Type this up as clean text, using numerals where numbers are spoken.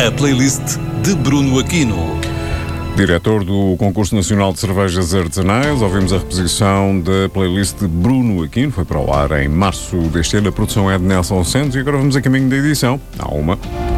A playlist de Bruno Aquino. Diretor do Concurso Nacional de Cervejas Artesanais, ouvimos a reposição da playlist de Bruno Aquino, foi para o ar em março deste ano. A produção é de Nelson Santos e agora vamos a caminho da edição. Há uma.